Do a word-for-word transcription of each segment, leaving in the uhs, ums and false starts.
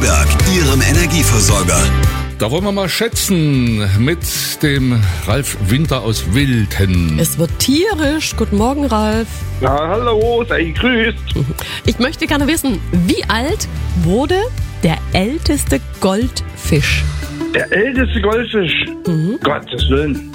Berg, Ihrem Energieversorger. Da wollen wir mal schätzen mit dem Ralf Winter aus Wilthen. Es wird tierisch. Guten Morgen, Ralf. Ja, hallo, sei gegrüßt. Ich möchte gerne wissen, wie alt wurde der älteste Goldfisch? Der älteste Goldfisch? Mhm. Gottes Willen.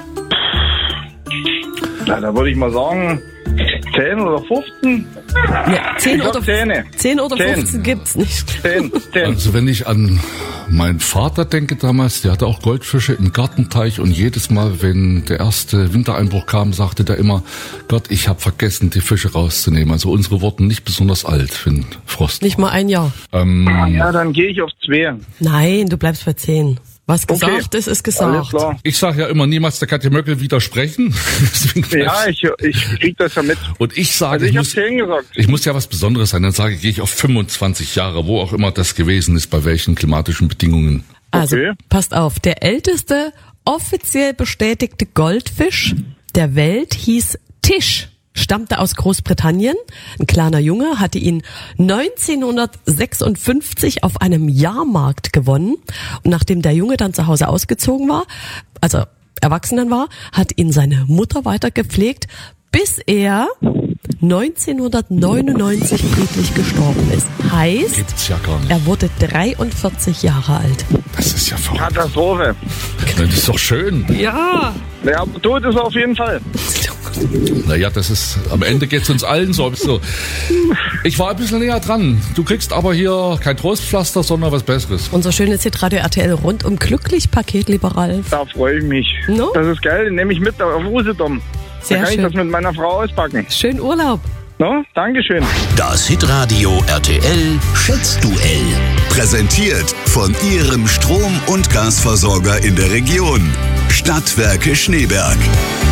Na, da würde ich mal sagen, zehn oder fünfzehn? Ja, zehn ich oder, zehn oder fünfzehn gibt's nicht. zehn, zehn. Also wenn ich an meinen Vater denke damals, der hatte auch Goldfische im Gartenteich und jedes Mal, wenn der erste Wintereinbruch kam, sagte der immer, Gott, ich habe vergessen, die Fische rauszunehmen. Also unsere wurden nicht besonders alt, wenn Frost Nicht mal ein Jahr. Ähm, Ja, dann gehe ich auf zwei. Nein, du bleibst bei zehn. Was gesagt Okay. ist, ist Alles gesagt. klar. Ich sage ja immer niemals der Katja Möckel widersprechen. Deswegen bleib Ja, ich, ich krieg das ja mit. Und ich sage, Also ich ich, habe muss, zehn gesagt. ich muss ja was Besonderes sein. Dann sage ich, gehe ich auf fünfundzwanzig Jahre, wo auch immer das gewesen ist, bei welchen klimatischen Bedingungen. Also, Okay. passt auf. Der älteste offiziell bestätigte Goldfisch der Welt hieß Tisch. Stammte aus Großbritannien. Ein kleiner Junge hatte ihn neunzehnhundertsechsundfünfzig auf einem Jahrmarkt gewonnen. Und nachdem der Junge dann zu Hause ausgezogen war, also erwachsen dann war, hat ihn seine Mutter weiter gepflegt, bis er neunzehnhundertneunundneunzig friedlich gestorben ist. Heißt, Gibt's ja gar nicht. er wurde dreiundvierzig Jahre alt. Das ist ja verrückt. Katastrophe. Das ist doch schön. Ja. Ja, aber tot ist er auf jeden Fall. Naja, das ist, am Ende geht's uns allen so. so. Ich war ein bisschen näher dran. Du kriegst aber hier kein Trostpflaster, sondern was Besseres. Unser schönes Hitradio R T L rundum glücklich Paket, lieber Ralf. Da freue ich mich. No? Das ist geil, den nehme ich mit auf Usedom. Sehr da kann schön. ich das mit meiner Frau auspacken. Schönen Urlaub. No? Dankeschön. Das Hitradio R T L Schätzduell. Präsentiert von Ihrem Strom- und Gasversorger in der Region. Stadtwerke Schneeberg.